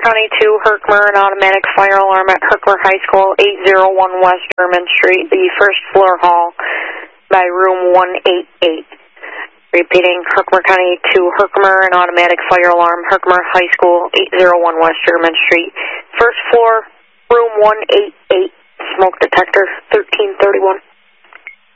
County 2, Herkimer, an automatic fire alarm at Herkimer High School, 801 West German Street, the first floor hall by room 188. Repeating, Herkimer County 2, Herkimer, an automatic fire alarm, Herkimer High School, 801 West German Street, first floor, room 188, smoke detector, 1331.